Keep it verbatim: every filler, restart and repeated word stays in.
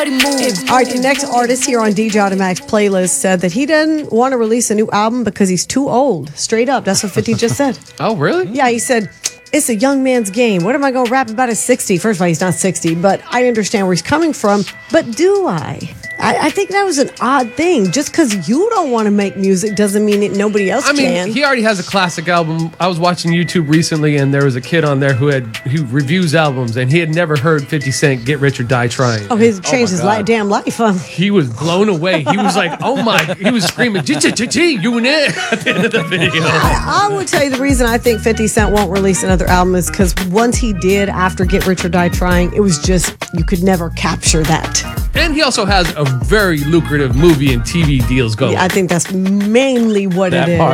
All right, the next artist here on D J Automatic's playlist said that he doesn't want to release a new album because he's too old. Straight up, that's what fifty just said. Oh, really? Yeah, he said, it's a young man's game. What am I going to rap about at sixty? First of all, he's not sixty, but I understand where he's coming from. But do I? I, I think that was an odd thing. Just because you don't want to make music doesn't mean that nobody else I mean, can. he already has a classic album. I was watching YouTube recently, and there was a kid on there who had who reviews albums, and he had never heard fifty Cent "Get Rich or Die Trying." Oh, he's And, changed my his God. li- damn life, huh? He was blown away. He was like, "Oh my!" He was screaming, "G G G G, you in it?" at the end of the video. I, I would tell you the reason I think fifty Cent won't release another album is because once he did after Get Rich or Die Trying, it was just, you could never capture that. And he also has a very lucrative movie and T V deals going. I think that's mainly what That it is. part.